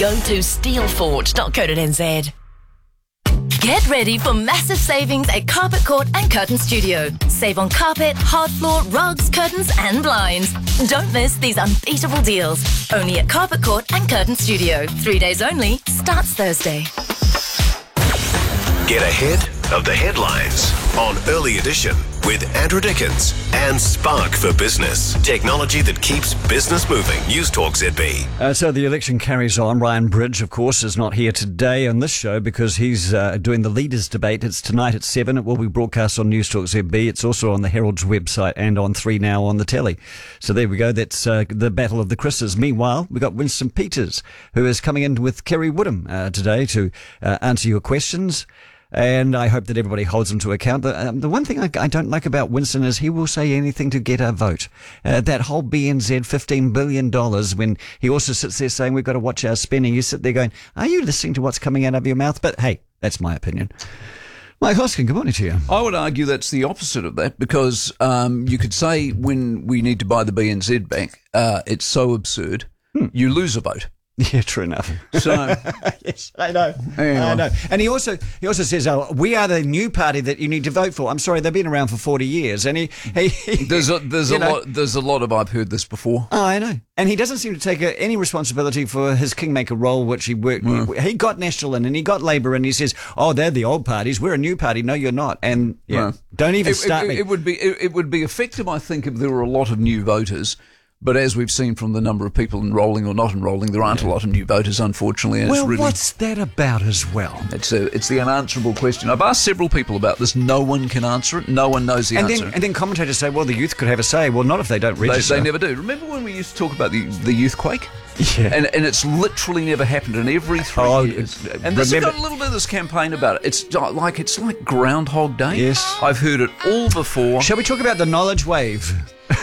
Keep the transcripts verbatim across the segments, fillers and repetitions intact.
go to steel forge dot co dot n z. Get ready for massive savings at Carpet Court and Curtain Studio. Save on carpet, hard floor, rugs, curtains and blinds. Don't miss these unbeatable deals. Only at Carpet Court and Curtain Studio. Three days only. Starts Thursday. Get ahead of the headlines on Early Edition with Andrew Dickens and Spark for Business. Technology that keeps business moving. News Talk Z B. Uh, so the election carries on. Ryan Bridge, of course, is not here today on this show because he's uh, doing the leaders debate. It's tonight at seven. It will be broadcast on News Talk Z B. It's also on the Herald's website and on three Now on the telly. So there we go. That's uh, the battle of the Chris's. Meanwhile, we've got Winston Peters, who is coming in with Kerry Woodham uh, today to uh, answer your questions. And I hope that everybody holds him to account. The, um, the one thing I, I don't like about Winston is he will say anything to get our vote. Uh, that whole B N Z fifteen billion dollars, when he also sits there saying we've got to watch our spending, you sit there going, are you listening to what's coming out of your mouth? But hey, that's my opinion. Mike Hoskin, good morning to you. I would argue that's the opposite of that because um, you could say when we need to buy the B N Z back, uh, it's so absurd, hmm. you lose a vote. Yeah, true enough. So yes, I know. Anyway. I know. And he also he also says, "Oh, we are the new party that you need to vote for." I'm sorry, they've been around for forty years, and he, he, he there's a there's a know. lot there's a lot of I've heard this before. Oh, I know. And he doesn't seem to take a, any responsibility for his kingmaker role, which he worked. Mm. He got National in, and he got Labour, and he says, "Oh, they're the old parties. We're a new party." No, you're not. And yeah, no. don't even it, start it, me. It would be it, it would be effective, I think, if there were a lot of new voters. But as we've seen from the number of people enrolling or not enrolling, there aren't yeah. a lot of new voters, unfortunately. And well, it's really, what's that about as well? It's a, it's the unanswerable question. I've asked several people about this. No one can answer it. No one knows the and answer. Then, and then commentators say, well, the youth could have a say. Well, not if they don't register. They, they never do. Remember when we used to talk about the, the youth quake? Yeah. And, and it's literally never happened in every three oh, years. And this has got a little bit of this campaign about it. It's like it's like Groundhog Day. Yes. I've heard it all before. Shall we talk about the knowledge wave?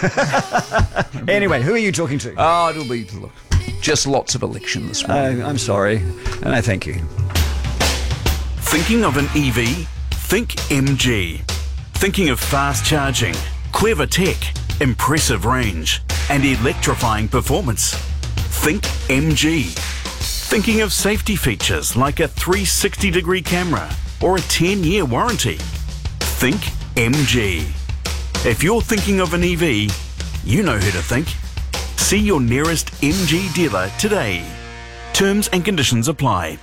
Anyway, who are you talking to? Oh, it'll be, look, just lots of election this morning. Uh, I'm sorry, and I thank you. Thinking of an E V? Think M G. Thinking of fast charging, clever tech, impressive range, and electrifying performance? Think M G. Thinking of safety features like a three sixty degree camera or a ten year warranty? Think M G. If you're thinking of an E V, you know who to think. See your nearest M G dealer today. Terms and conditions apply.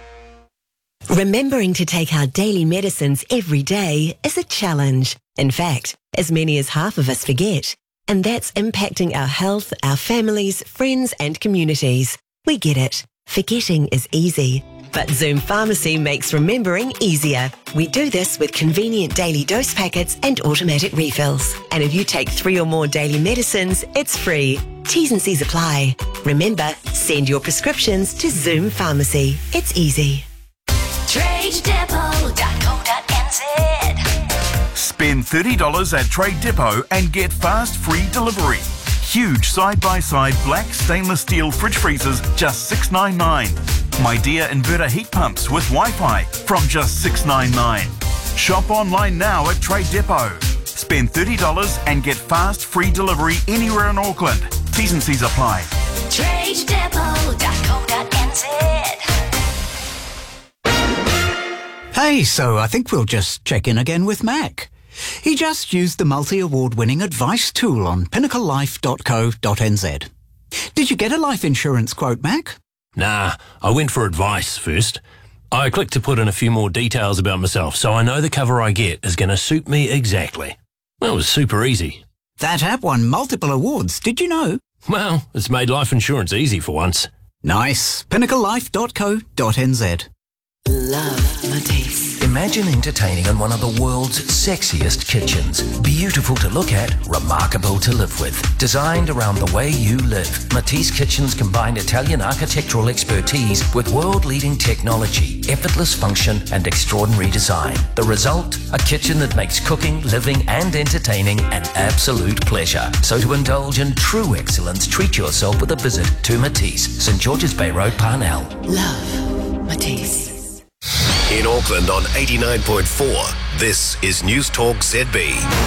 Remembering to take our daily medicines every day is a challenge. In fact, as many as half of us forget. And that's impacting our health, our families, friends and communities. We get it. Forgetting is easy. But Zoom Pharmacy makes remembering easier. We do this with convenient daily dose packets and automatic refills. And if you take three or more daily medicines, it's free. T's and C's apply. Remember, send your prescriptions to Zoom Pharmacy. It's easy. trade depot dot co dot n z. Spend thirty dollars at Trade Depot and get fast free delivery. Huge side-by-side black stainless steel fridge freezers, just six dollars ninety-nine. My Dear inverter heat pumps with Wi-Fi from just six dollars ninety-nine. Shop online now at Trade Depot. Spend thirty dollars and get fast free delivery anywhere in Auckland. T's and C's apply. trade depot dot co dot n z. Hey, so I think we'll just check in again with Mac. He just used the multi-award winning advice tool on pinnacle life dot co dot n z. Did you get a life insurance quote, Mac? Nah, I went for advice first. I clicked to put in a few more details about myself so I know the cover I get is going to suit me exactly. That was super easy. That app won multiple awards, did you know? Well, it's made life insurance easy for once. Nice. pinnacle life dot co dot n z. Love Matisse. Imagine entertaining in one of the world's sexiest kitchens. Beautiful to look at, remarkable to live with. Designed around the way you live. Matisse Kitchens combine Italian architectural expertise with world-leading technology, effortless function and extraordinary design. The result? A kitchen that makes cooking, living and entertaining an absolute pleasure. So to indulge in true excellence, treat yourself with a visit to Matisse, St George's Bay Road, Parnell. Love Matisse. In Auckland on eighty-nine point four, this is News Talk Z B.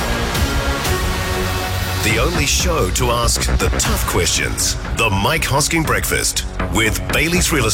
The only show to ask the tough questions. The Mike Hosking Breakfast with Bailey's Real Estate.